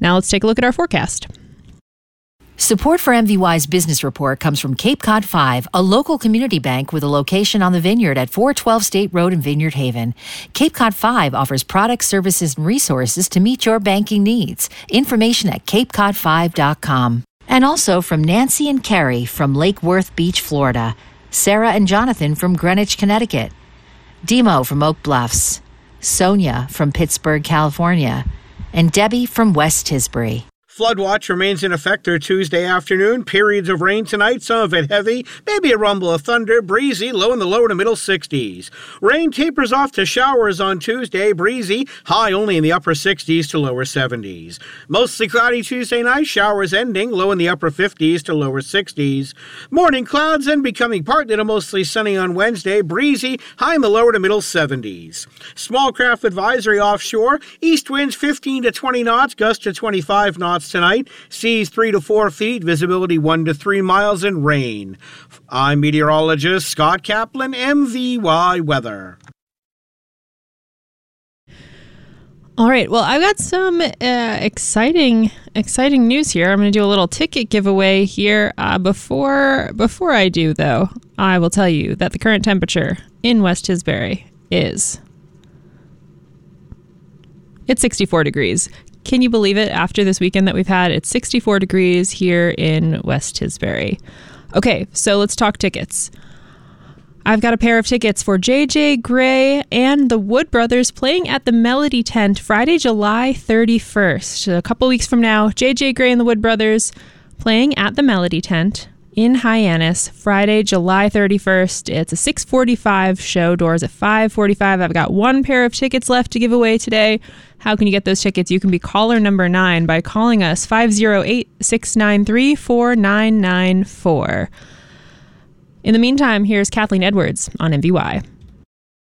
Now let's take a look at our forecast. Support for MVY's business report comes from Cape Cod 5, a local community bank with a location on the Vineyard at 412 State Road in Vineyard Haven. Cape Cod 5 offers products, services, and resources to meet your banking needs. Information at capecod5.com. And also from Nancy and Carrie from Lake Worth Beach, Florida. Sarah and Jonathan from Greenwich, Connecticut. Demo from Oak Bluffs. Sonia from Pittsburgh, California. And Debbie from West Tisbury. Flood watch remains in effect through Tuesday afternoon. Periods of rain tonight, some of it heavy, maybe a rumble of thunder, breezy, low in the lower to middle 60s. Rain tapers off to showers on Tuesday, breezy, high only in the upper 60s to lower 70s. Mostly cloudy Tuesday night, showers ending, low in the upper 50s to lower 60s. Morning clouds and becoming partly to mostly sunny on Wednesday, breezy, high in the lower to middle 70s. Small craft advisory offshore, east winds 15 to 20 knots, gusts to 25 knots tonight, seas 3 to 4 feet, visibility 1 to 3 miles, and rain. I'm meteorologist Scott Kaplan, MVY Weather. All right, well, I've got some exciting news here. I'm going to do a little ticket giveaway here. Before I do, though, I will tell you that the current temperature in West Tisbury it's 64 degrees. Can you believe it? After this weekend that we've had, it's 64 degrees here in West Tisbury. Okay, so let's talk tickets. I've got a pair of tickets for JJ Grey and the Wood Brothers playing at the Melody Tent Friday, July 31st. A couple weeks from now, JJ Grey and the Wood Brothers playing at the Melody Tent in Hyannis, Friday, July 31st. It's a 6:45 show, doors at 5:45. I've got one pair of tickets left to give away today. How can you get those tickets? You can be caller number 9 by calling us 508-693-4994. In the meantime, here's Kathleen Edwards on MVY.